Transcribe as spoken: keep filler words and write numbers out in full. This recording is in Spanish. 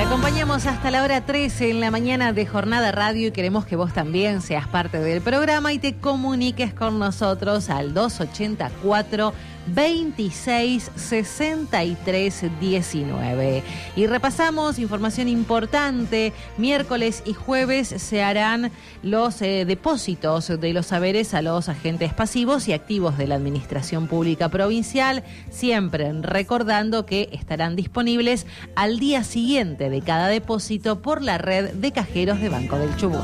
acompañamos hasta la hora trece en la mañana de Jornada Radio y queremos que vos también seas parte del programa y te comuniques con nosotros al dos ochenta y cuatro, veintiséis, sesenta y tres, diecinueve. Y repasamos información importante. Miércoles y jueves se harán los eh, depósitos de los saberes a los agentes pasivos y activos de la Administración Pública Provincial, siempre recordando que estarán disponibles al día siguiente de cada depósito por la red de cajeros de Banco del Chubut.